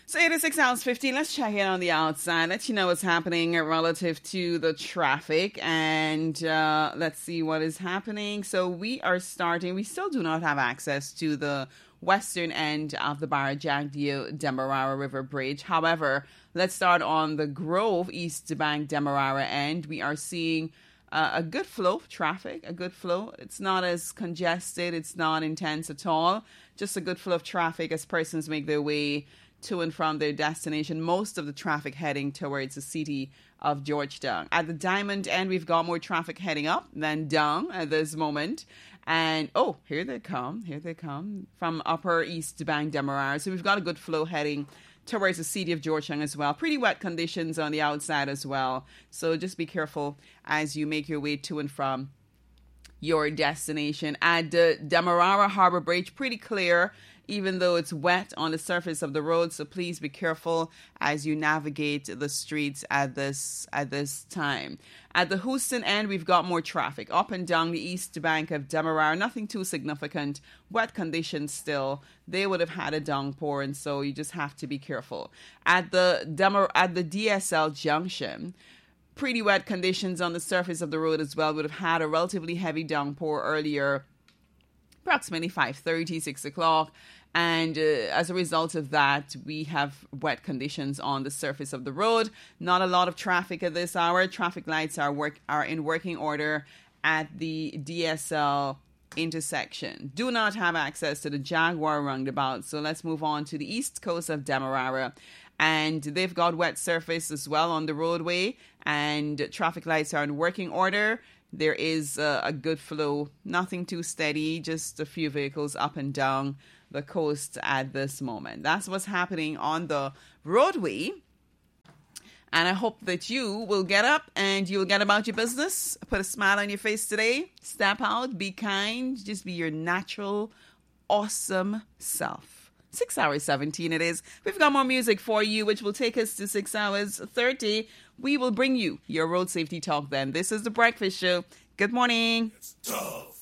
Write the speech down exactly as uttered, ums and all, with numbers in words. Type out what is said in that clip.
So it is six hours fifteen. Let's check in on the outside. Let you know what's happening relative to the traffic. And uh, let's see what is happening. So we are starting. We still do not have access to the western end of the Barra Jagdeo Demerara River Bridge. However, let's start on the Grove East Bank Demerara end. We are seeing uh, a good flow of traffic, a good flow. It's not as congested. It's not intense at all. Just a good flow of traffic as persons make their way to and from their destination. Most of the traffic heading towards the city of Georgetown. At the Diamond end, we've got more traffic heading up than down at this moment. And, oh, here they come. Here they come from Upper East Bank Demerara. So we've got a good flow heading towards the city of Georgetown as well. Pretty wet conditions on the outside as well. So just be careful as you make your way to and from your destination. At the Demerara Harbor Bridge, pretty clear, even though it's wet on the surface of the road. So please be careful as you navigate the streets at this at this time. At the Houston end, we've got more traffic up and down the east bank of Demerara. Nothing too significant. Wet conditions still. They would have had a downpour, and so you just have to be careful. At the Demer- at the D S L junction, pretty wet conditions on the surface of the road as well. Would have had a relatively heavy downpour earlier, approximately five thirty, six o'clock. And uh, as a result of that, we have wet conditions on the surface of the road. Not a lot of traffic at this hour. Traffic lights are work are in working order at the D S L intersection. Do not have access to the Jaguar roundabout. So let's move on to the east coast of Demerara. And they've got wet surface as well on the roadway. And traffic lights are in working order. There is uh, a good flow. Nothing too steady. Just a few vehicles up and down the coast at this moment. That's what's happening on the roadway. And I hope that you will get up and you will get about your business. Put a smile on your face today. Step out. Be kind. Just be your natural, awesome self. six hours seventeen it is. We've got more music for you, which will take us to six hours thirty. We will bring you your road safety talk then. This is The Breakfast Show. Good morning. It's tough.